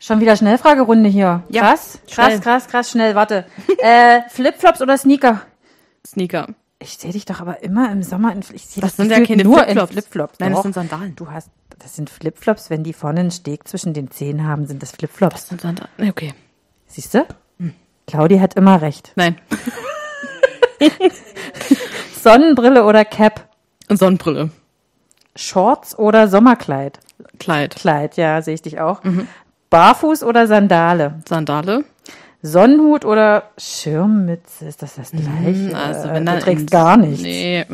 Schon wieder Schnellfragerunde hier. Ja, Krass, schnell. krass, schnell, warte. Flipflops oder Sneaker? Sneaker. Ich sehe dich doch aber immer im Sommer ich sehe Das dich sind ja gefühlt keine nur Flipflops. in Flipflops. Nein, Doch. das sind Sandalen. Das sind Flipflops, wenn die vorne einen Steg zwischen den Zehen haben, sind das Flipflops. Das sind Sandalen. Okay. Siehst du? Claudi hat immer recht. Nein. Sonnenbrille oder Cap? Und Sonnenbrille. Shorts oder Sommerkleid? Kleid. Kleid, ja, sehe ich dich auch. Barfuß oder Sandale? Sandale. Sonnenhut oder Schirmmütze? Ist das Gleiche? Also wenn du dann trägst gar nichts. Nee.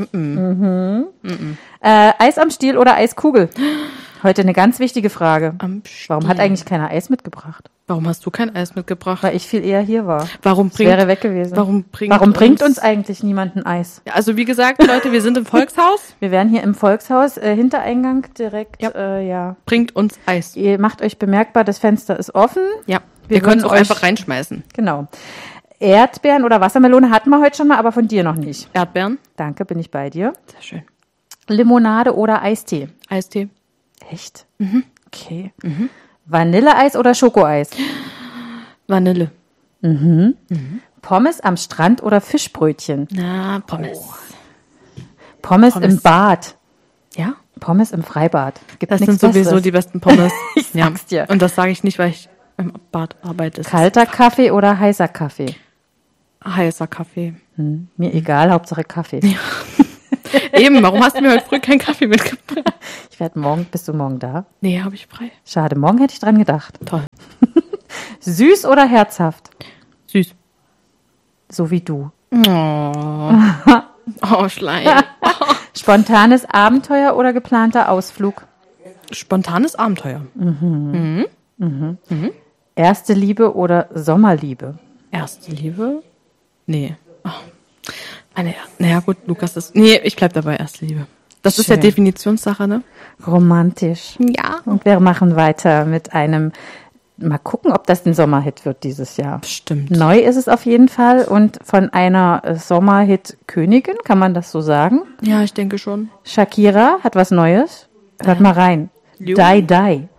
Eis am Stiel oder Eiskugel? Heute eine ganz wichtige Frage. Am Warum Stiel. hat eigentlich keiner Eis mitgebracht? Warum hast du kein Eis mitgebracht? Weil ich viel eher hier war. Warum Das wäre weg gewesen. Warum bringt uns eigentlich niemand ein Eis? Ja, also wie gesagt, Leute, wir sind im Volkshaus. Wir wären hier im Volkshaus, Hintereingang direkt, ja. Bringt uns Eis. Ihr macht euch bemerkbar, das Fenster ist offen. Ja. Wir Wir können es würden auch euch- einfach reinschmeißen. Genau. Erdbeeren oder Wassermelone hatten wir heute schon mal, aber von dir noch nicht. Erdbeeren. Danke, bin ich bei dir. Sehr schön. Limonade oder Eistee? Eistee. Echt? Okay. Vanilleeis oder Schokoeis? Vanille. Pommes am Strand oder Fischbrötchen? Na, Pommes. Pommes Pommes. im Bad. Ja? Pommes im Freibad. Gibt Das nichts sind sowieso Besseres. die besten Pommes. Ich sag's dir. Und das sage ich nicht, weil ich im Bad arbeite. Kalter Kaffee oder heißer Kaffee? Heißer Kaffee. Mir egal, Hauptsache Kaffee. Eben, warum hast du mir heute früh keinen Kaffee mitgebracht? Bist du morgen da? Nee, habe ich frei. Schade, morgen hätte ich dran gedacht. Toll. Süß oder herzhaft? Süß. So wie du. Oh, Schleim. Spontanes Abenteuer oder geplanter Ausflug? Spontanes Abenteuer. Erste Liebe oder Sommerliebe? Erste Liebe? Nee. Oh. Naja, gut, Lukas ist. Nee, ich bleib dabei, erste Liebe. Das ist ja Schön. Definitionssache, ne? Romantisch. Ja. Und wir machen weiter mit einem, mal gucken, ob das ein Sommerhit wird dieses Jahr. Stimmt. Neu ist es auf jeden Fall und von einer Sommerhit-Königin, kann man das so sagen? Ja, ich denke schon. Shakira hat was Neues. Hört mal rein. Jo. Die.